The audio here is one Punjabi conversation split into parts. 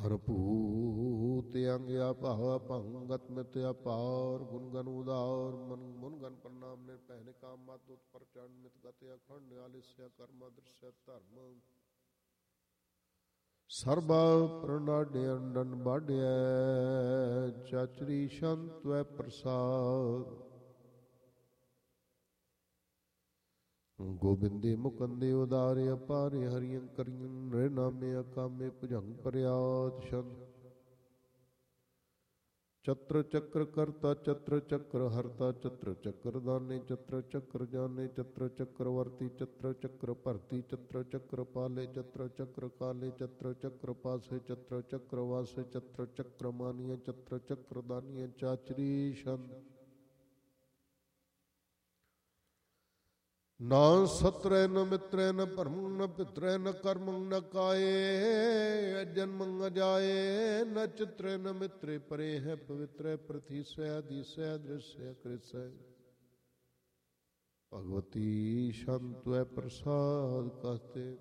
ਹਰ ਭੂਤ ਅੰਗ ਅਭਾਵ ਭੰਗਤ ਮਿਤ ਅਪਾਰ ਗੁਣ ਗਨ ਉਦਾਰ ਮਨ ਮੁਨ ਗਨ ਪ੍ਰਣਾਮ ਨੇ ਪਹਿਨ ਕਾਮ ਮਤ ਉਤ ਪ੍ਰਚੰਡ ਮਿਤ ਗਤ ਅਖੰਡ ਆਲਿਸਿਆ ਕਰਮ ਦ੍ਰਿਸ਼ਯ ਧਰਮ ਸਰਬਾ ਪ੍ਰਣਾਡਿ ਅੰਡਨ ਬਾਢਿਆ ਚਾਚਰੀ ਸ਼ੰਤ ਵੈ ਪ੍ਰਸਾਦ ਗੋਬਿੰਦੇ ਮੁਕੰਦੇ ਉਦਾਰੇ ਅਪਾਰੇ ਹਰੀਆਂ ਕਰੀਆਂ ਨਰੇ ਨਾਮੇ ਅਕਾਮੇ ਭੁਜੰਗ ਪਰਿਆਦ ਛੰਦ ਚਤਰ ਚੱਕਰ ਕਰਤਾ ਚਤਰ ਚੱਕਰ ਹਰਤਾ ਚਤਰ ਚੱਕਰ ਦਾਨੇ ਚਤਰ ਚੱਕਰ ਜਾਨੇ ਚਤਰ ਚੱਕਰ ਵਰਤੀ ਚਤਰ ਚੱਕਰ ਭਰਤੀ ਚਤਰ ਚੱਕਰ ਪਾਲੇ ਚਤਰ ਚੱਕਰ ਕਾਲੇ ਚਤਰ ਚੱਕਰ ਪਾਸੇ ਚਤਰ ਚੱਕਰ ਵਾਸੇ ਚਤਰ ਚੱਕਰ ਮਾਨੀਆਂ ਚਤਰ ਚੱਕਰ ਦਾਨੀਆਂ ਚਾਚਰੀ ਛੰਦ ਨਾ ਸਤਰੈ ਨ ਮਿਤਰੈ ਨ ਭਰਮ ਨ ਪਿਤਰੈ ਨ ਕਰਮ ਨ ਕਾਏ ਜਨਮ ਅਜਾਏ ਨ ਚਿਤਰੈ ਨ ਮਿਤਰੇ ਪਰੇ ਹੈ ਪਵਿੱਤਰੈ ਪ੍ਰਥੀਸੈ ਦੀਸੈ ਦ੍ਰਿਸ਼ੈ ਕ੍ਰਿਸੈ ਭਗਵਤੀ ਸ਼ੰਤੁਐ ਪ੍ਰਸਾਦ ਕਹਤੇ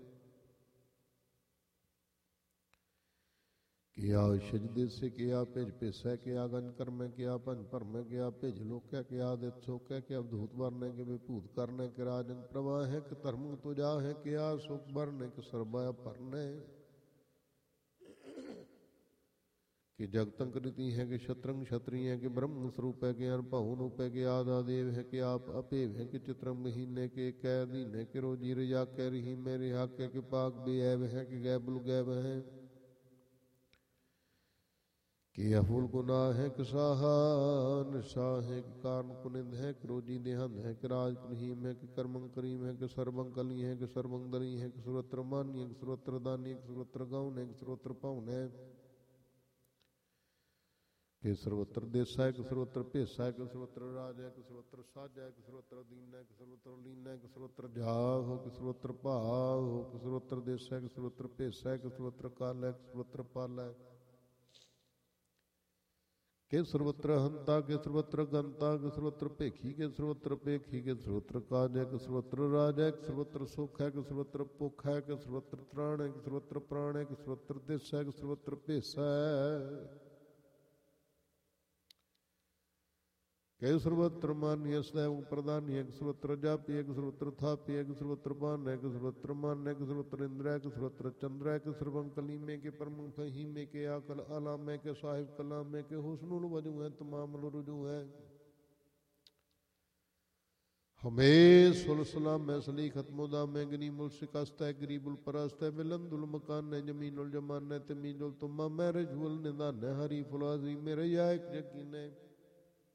ਕਿਆ ਸਜਦੇ ਸੇ ਕਿਆ ਭਿਜ ਭੇਸੈ ਕਿਆ ਗੰਜ ਕਰਮੈ ਕਿਆ ਭੰਜ ਭਰਮੈ ਕਿਆ ਭਿਜ ਲੋਕੈ ਕਿਆ ਦਿਤ ਸੋਕੈ ਕਿਆ ਅਵਧੂਤ ਵਰਨੈ ਕਿ ਵਿਭੂਤ ਕਰਨੈ ਕਿ ਰਾਜਨ ਪ੍ਰਵਾਹ ਹੈ ਕਿ ਧਰਮ ਤੁਜਾ ਹੈ ਕਿਆ ਸੁਖ ਵਰਨੈ ਕਿ ਸਰਬਾ ਭਰਨੈ ਕਿ ਜਗਤੰ ਕ੍ਰਿਤੀ ਹੈ ਕਿ ਸ਼ਤਰੰਗ ਛਤਰੀ ਹੈ ਕਿ ਬ੍ਰਹਮ ਸਰੂਪ ਹੈ ਕਿ ਅਨਭਉ ਨੂਪ ਹੈ ਕਿ ਆਦਾ ਦੇਵ ਹੈ ਕਿ ਆਪ ਅਭੇਵ ਹੈ ਕਿ ਚਿਤਰੰ ਮਹੀਨੇ ਕੇ ਕੈ ਦੀਨੇ ਕਿ ਰੋਜੀ ਰਜਾ ਕੈ ਰਹੀ ਮੇਰੇ ਹਾਕੇ ਕਿ ਪਾਕ ਬੇਐਬ ਹੈ ਕਿ ਗੈਬੁਲ ਗੈਬ ਹੈ ਕਿ ਅਫੁਲ ਗੁਨਾਹ ਹੈ ਕਿ ਸਾਹਾ ਨਿਸ਼ਾ ਹੈ ਕਿ ਕਾਰਨ ਕੁਨਿੰਦ ਹੈ ਕਿ ਰੋਜੀ ਦੇਹੰਦ ਹੈ ਕਿ ਰਾਜ ਕੁਨਹੀਮ ਹੈ ਕਿ ਕਰਮੰ ਕਰੀਮ ਹੈ ਕਿ ਸਰਬੰ ਕਲੀ ਹੈ ਕਿ ਸਰਬੰ ਦਰੀ ਹੈ ਕਿ ਸੁਰਤਰ ਮਾਨੀ ਹੈ ਕਿ ਸੁਰਤਰ ਦਾਨੀ ਹੈ ਕਿ ਸੁਰਤਰ ਗਾਉਨ ਹੈ ਕਿ ਸੁਰਤਰ ਭਉਨ ਹੈ ਕਿ ਸਰਵਤਰ ਦੇਸਾ ਹੈ ਕਿ ਸਰਵਤਰ ਭੇਸਾ ਹੈ ਕਿ ਸਰਵਤਰ ਰਾਜ ਹੈ ਕਿ ਸਰਵਤਰ ਸਾਜਾ ਹੈ ਕਿ ਸਰਵਤਰ ਦੀਨਾ ਹੈ ਕਿ ਸਰਵਤਰ ਲੀਨਾ ਹੈ ਕਿ ਸਰਵਤਰ ਜਾਗ ਹੋ ਕਿ ਸਰਵਤਰ ਭਾਵ ਹੋ ਕਿ ਸਰਵਤਰ ਦੇਸਾ ਹੈ ਕਿ ਸਰਵਤਰ ਭੇਸਾ ਹੈ ਕਿ ਸਰਵਤਰ ਕਾਲ ਹੈ ਕਿ ਸਰਵਤਰ ਪਾਲ ਹੈ ਕਿ ਸਰਵਤਰ ਹੰਤਾ ਕਿ ਸਰਵਤਰ ਗੰਤਾ ਕਿ ਸਰਵਤਰ ਭੇਖੀ ਕਿ ਸਰਵਤਰ ਭੇਖੀ ਕਿ ਸਰਵਤਰ ਕਾਜ ਹੈ ਕਿ ਸਰਵਤਰ ਰਾਜ ਹੈ ਕਿ ਸਰਵਤਰ ਸੁਖ ਹੈ ਕਿ ਸਰਵਤਰ ਭੁੱਖ ਹੈ ਕਿ ਸਰਵਤਰ ਤ੍ਰਾਣ ਹੈ ਕਿ ਸਰਵਤਰ ਪ੍ਰਾਣ ਹੈ ਕਿ ਸਰਵਤਰ ਦਿਸ ਹੈ ਕਿ ਸਰਵਤਰ ਭੇਸਾ ਹੈ ਕਿ ਸਰਵਤਰ ਮਾਨਿਆ ਸदैव ਪ੍ਰਧਾਨੀ ਹੈ ਕਿ ਸਰਵਤਰ ਜਾਪੀ ਹੈ ਕਿ ਸਰਵਤਰ ਥਾਪੀ ਹੈ ਕਿ ਸਰਵਤਰ ਭਾਨ ਹੈ ਕਿ ਸਰਵਤਰ ਮਨ ਹੈ ਕਿ ਸਰਵਤਰ ਇੰਦਰ ਹੈ ਕਿ ਸਰਵਤਰ ਚੰਦਰ ਹੈ ਕਿ ਸਰਵੰ ਕਲੀਮੇ ਕੇ ਪਰਮ ਫਹੀਮੇ ਕੇ ਆਕਲ ਆਲਾਮੇ ਕੇ ਸਾਹਿਬ ਕਲਾਮੇ ਕੇ ਹੁਸਨੁਲ ਵਜੂ ਹੈ ਤਮਾਮ ਰੁਜੂ ਹੈ ਹਮੇ ਸੁਲਸਲਾ ਮੈਂ ਸਲੀ ਖਤਮੁਦਾ ਮੈਂ ਗਨੀ ਮੁਲ ਸ਼ਿਕਸਤ ਹੈ ਗਰੀਬੁਲ ਪਰਸਤ ਹੈ ਮਿਲੰਦੁਲ ਮਕਾਨ ਹੈ ਜਮੀਨੁਲ ਜਮਾਨ ਹੈ ਤਮੀਨੁਲ ਤੁਮਾ ਮੈਂ ਰਜੂਲ ਨਿਦਾਨ ਹੈ ਹਰੀ ਫੁਲਾਜ਼ੀ ਮੇਰੇ ਯਾ ਇੱਕ ਯਕੀਨ ਹੈ